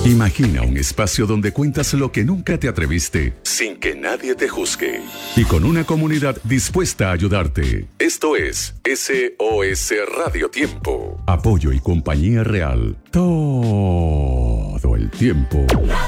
Imagina un espacio donde cuentas lo que nunca te atreviste, sin que nadie te juzgue. Y con una comunidad dispuesta a ayudarte. Esto es SOS Radio Tiempo. Apoyo y compañía real. Todo el tiempo.